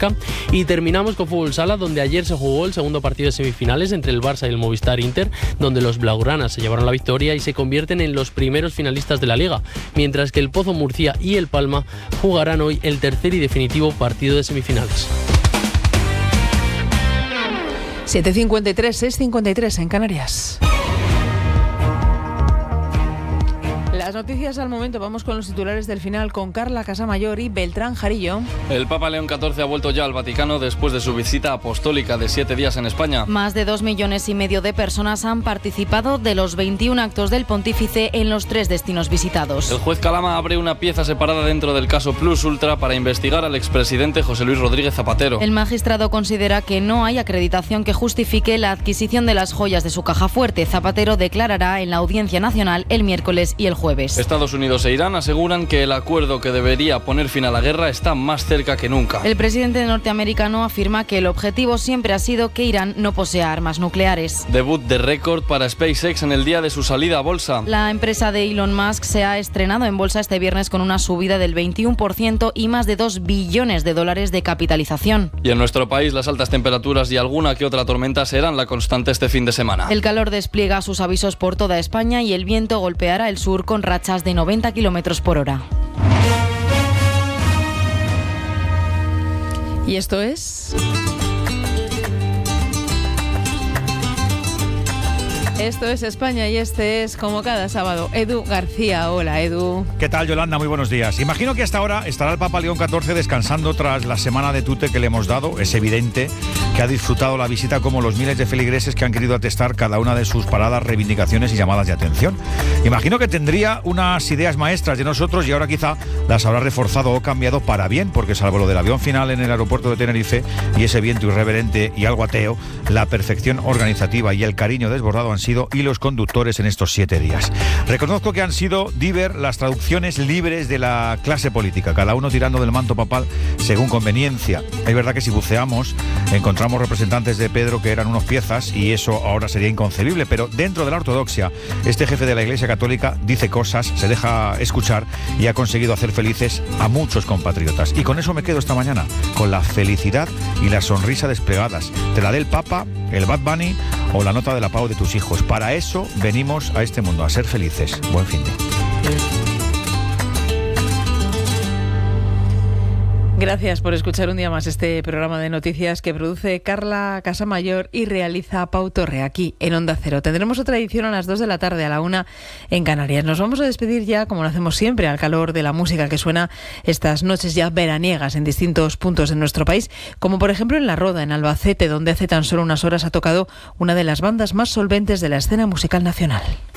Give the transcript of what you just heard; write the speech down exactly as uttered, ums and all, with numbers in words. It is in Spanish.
Mallorca. Y terminamos con fútbol sala, donde ayer se jugó el segundo partido de semifinales entre el Barça y el Movistar Inter, donde los blaugranas se llevaron la victoria y se convierten en los primeros finalistas de la Liga, mientras que el Pozo Murcia y el Palma jugarán hoy el tercer y definitivo partido de semifinales. siete cincuenta y tres, seis cincuenta y tres en Canarias. Las noticias al momento, vamos con los titulares del final con Carla Casamayor y Beltrán Jarillo. El Papa León catorce ha vuelto ya al Vaticano después de su visita apostólica de siete días en España. Más de dos millones y medio de personas han participado de los veintiún actos del pontífice en los tres destinos visitados. El juez Calama abre una pieza separada dentro del caso Plus Ultra para investigar al expresidente José Luis Rodríguez Zapatero. El magistrado considera que no hay acreditación que justifique la adquisición de las joyas de su caja fuerte. Zapatero declarará en la Audiencia Nacional el miércoles y el jueves. Estados Unidos e Irán aseguran que el acuerdo que debería poner fin a la guerra está más cerca que nunca. El presidente norteamericano afirma que el objetivo siempre ha sido que Irán no posea armas nucleares. Debut de récord para SpaceX en el día de su salida a bolsa. La empresa de Elon Musk se ha estrenado en bolsa este viernes con una subida del veintiuno por ciento y más de dos billones de dólares de capitalización. Y en nuestro país las altas temperaturas y alguna que otra tormenta serán la constante este fin de semana. El calor despliega sus avisos por toda España y el viento golpeará el sur con rachas de noventa kilómetros por hora. ¿Y esto es? Esto es España y este es, como cada sábado, Edu García. Hola, Edu. ¿Qué tal, Yolanda? Muy buenos días. Imagino que hasta ahora estará el Papa León catorce descansando tras la semana de tute que le hemos dado. Es evidente que ha disfrutado la visita como los miles de feligreses que han querido atestar cada una de sus paradas, reivindicaciones y llamadas de atención. Imagino que tendría unas ideas maestras de nosotros y ahora quizá las habrá reforzado o cambiado para bien, porque salvo lo del avión final en el aeropuerto de Tenerife y ese viento irreverente y algo ateo, la perfección organizativa y el cariño desbordado han sido hilos conductores en estos siete días. Reconozco que han sido diver las traducciones libres de la clase política, cada uno tirando del manto papal según conveniencia. Es verdad que si buceamos encontramos representantes de Pedro que eran unos piezas y eso ahora sería inconcebible, pero dentro de la ortodoxia este jefe de la Iglesia Católica dice cosas, se deja escuchar y ha conseguido hacer felices a muchos compatriotas. Y con eso me quedo esta mañana, con la felicidad y la sonrisa desplegadas. Te la dé el Papa, el Bad Bunny o la nota de la Pau de tus hijos. Para eso venimos a este mundo, a ser felices. Buen fin de. Gracias por escuchar un día más este programa de noticias que produce Carla Casamayor y realiza Pau Torre aquí en Onda Cero. Tendremos otra edición a las dos de la tarde, a la una en Canarias. Nos vamos a despedir ya, como lo hacemos siempre, al calor de la música que suena estas noches ya veraniegas en distintos puntos de nuestro país, como por ejemplo en La Roda, en Albacete, donde hace tan solo unas horas ha tocado una de las bandas más solventes de la escena musical nacional.